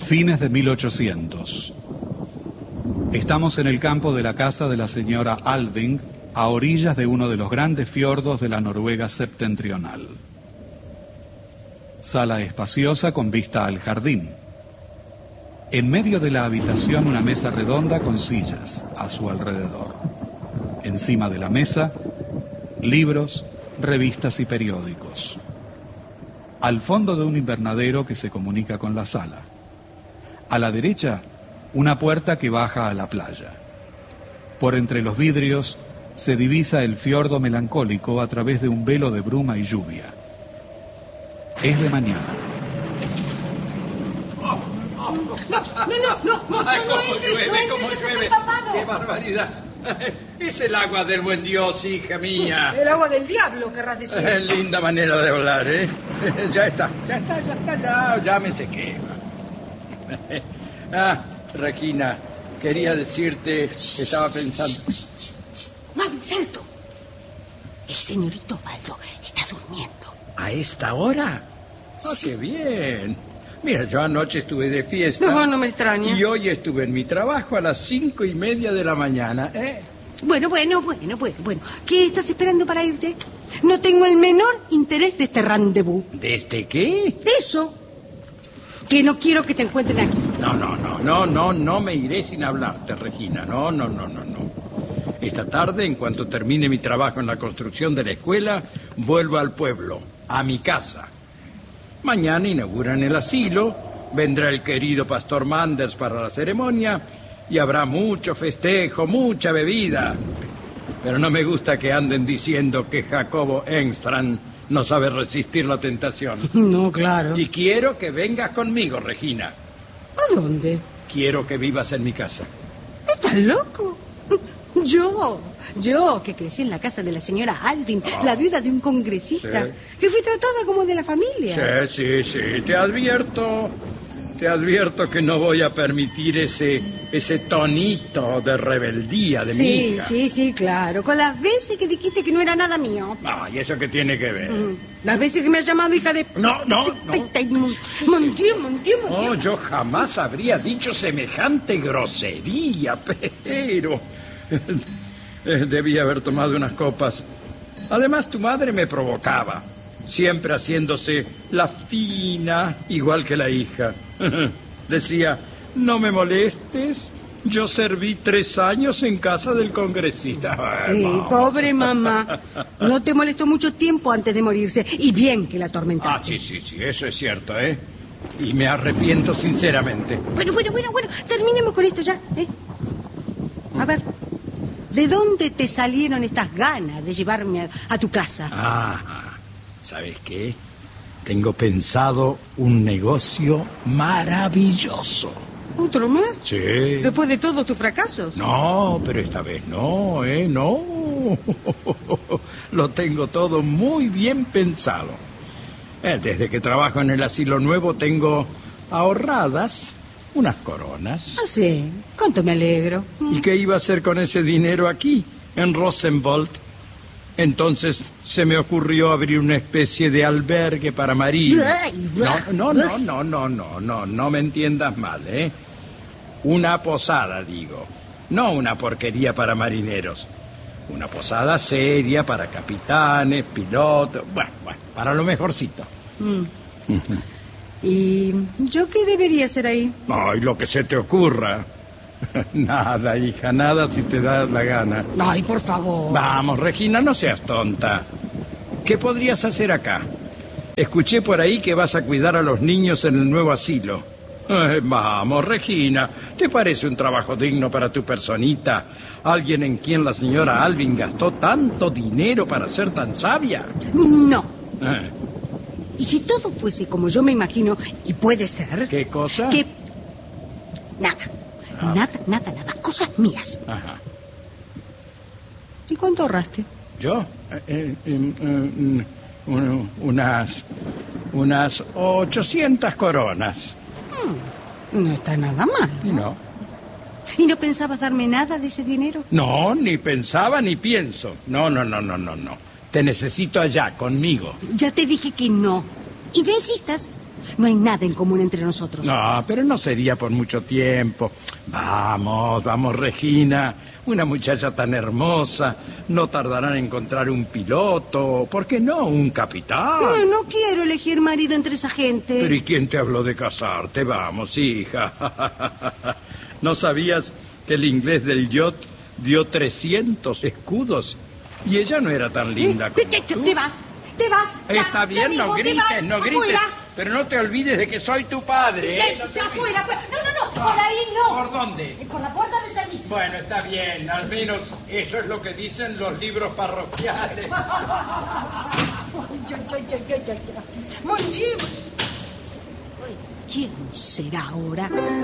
Fines de 1800. Estamos en el campo de la casa de la señora Alving, a orillas de uno de los grandes fiordos de la Noruega septentrional. Sala espaciosa con vista al jardín. En medio de la habitación una mesa redonda con sillas a su alrededor. Encima de la mesa, libros, revistas y periódicos. Al fondo de un invernadero que se comunica con la sala. A la derecha, una puerta que baja a la playa. Por entre los vidrios se divisa el fiordo melancólico a través de un velo de bruma y lluvia. Es de mañana. No, Ay, cómo entres, llueve, cómo llueve. ¡Qué barbaridad! Es el agua del buen Dios, hija mía. El agua del diablo, querrás decir. Linda manera de hablar, ¿eh? Ya está, ya me sequé. Regina, quería decirte, estaba pensando... ¡Mami, salto! El señorito Baldo está durmiendo. ¿A esta hora? ¡Oh, qué bien! Mira, yo anoche estuve de fiesta. No me extraña. Y hoy estuve en mi trabajo a las 5:30 de la mañana, ¿eh? Bueno. ¿Qué estás esperando para irte? No tengo el menor interés de este rendezvous. ¿De este qué? Eso. Que no quiero que te encuentren aquí. No me iré sin hablarte, Regina. No. Esta tarde, en cuanto termine mi trabajo en la construcción de la escuela, vuelvo al pueblo, a mi casa. Mañana inauguran el asilo, vendrá el querido pastor Manders para la ceremonia y habrá mucho festejo, mucha bebida. Pero no me gusta que anden diciendo que Jacobo Engstrand no sabe resistir la tentación. No, claro. Y quiero que vengas conmigo, Regina. ¿A dónde? Quiero que vivas en mi casa. ¿Estás loco? Yo, que crecí en la casa de la señora Alvin, la viuda de un congresista, Sí. que fui tratada como de la familia. Sí, te advierto que no voy a permitir ese tonito de rebeldía de mi hija. Sí, claro. Con las veces que dijiste que no era nada mío. ¿Y eso qué tiene que ver? Las veces que me has llamado hija de... No. Mon Dieu. No, yo jamás habría dicho semejante grosería, pero... Debía haber tomado unas copas. Además, tu madre me provocaba, siempre haciéndose la fina, igual que la hija. Decía, no me molestes, yo serví 3 años en casa del congresista. Sí, Mamá. pobre mamá. No te molestó mucho tiempo antes de morirse. Y bien que la atormentaste. Sí, eso es cierto, ¿eh? Y me arrepiento sinceramente. Bueno. Terminemos con esto ya, ¿eh? A ver, ¿de dónde te salieron estas ganas de llevarme a tu casa? ¿Sabes qué? Tengo pensado un negocio maravilloso. ¿Otro más? Sí. ¿Después de todos tus fracasos? No, pero esta vez no, no. Lo tengo todo muy bien pensado. Desde que trabajo en el asilo nuevo tengo ahorradas unas coronas. Ah, sí. ¿Cuánto me alegro? ¿Y qué iba a hacer con ese dinero aquí, en Rosenwald? Entonces se me ocurrió abrir una especie de albergue para marinos. No me entiendas mal, ¿eh? Una posada, digo. No una porquería para marineros. Una posada seria para capitanes, pilotos... Bueno, para lo mejorcito. ¿Y yo qué debería hacer ahí? Ay, lo que se te ocurra. Nada, hija, nada si te das la gana. Ay, por favor. Vamos, Regina, no seas tonta. ¿Qué podrías hacer acá? Escuché por ahí que vas a cuidar a los niños en el nuevo asilo. Vamos, Regina, ¿te parece un trabajo digno para tu personita? Alguien en quien la señora Alvin gastó tanto dinero para ser tan sabia. No. Y si todo fuese como yo me imagino, y puede ser... ¿Qué cosa? Que... Nada. Cosas mías. Ajá. ¿Y cuánto ahorraste? ¿Yo? Unas 800 coronas. No está nada mal. No. ¿Y no pensabas darme nada de ese dinero? No, ni pensaba ni pienso. No. Te necesito allá, conmigo. Ya te dije que no. Y no insistas. No hay nada en común entre nosotros. No, pero no sería por mucho tiempo. Vamos, vamos, Regina. Una muchacha tan hermosa. No tardará en encontrar un piloto. ¿Por qué no? Un capitán. No quiero elegir marido entre esa gente. Pero ¿y quién te habló de casarte? Vamos, hija. ¿No sabías que el inglés del yacht dio 300 escudos? Y ella no era tan linda como tú. Te vas. Está bien, mismo, no grites, no grites. Afuera. Pero no te olvides de que soy tu padre, ¿eh? No, afuera. No, por ahí no. ¿Por dónde? Por la puerta de servicio. Bueno, está bien, al menos eso es lo que dicen los libros parroquiales. Muy bien. ¿Quién será ahora?